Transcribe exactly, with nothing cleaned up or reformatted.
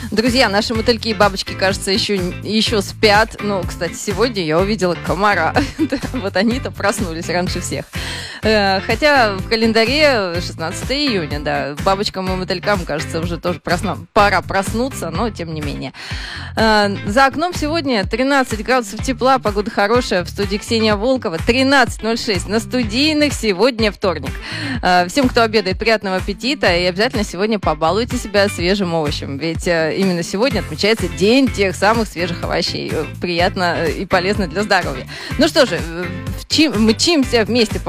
Друзья, наши мотыльки и бабочки, кажется, еще, еще спят. Ну, кстати, сегодня я увидела комара. Вот они-то проснулись раньше всех. Хотя в календаре шестнадцатое июня, да. Бабочкам и мотылькам, кажется, уже тоже просну... пора проснуться, но тем не менее. За окном сегодня тринадцать градусов тепла, погода хорошая. В студии Ксения Волкова. тринадцать ноль шесть на студийных. Сегодня вторник. Всем, кто обедает, приятного аппетита. И обязательно сегодня побалуйте себя свежим овощем. Ведь именно сегодня отмечается день тех самых свежих овощей. Приятно и полезно для здоровья. Ну что же, мчимся вместе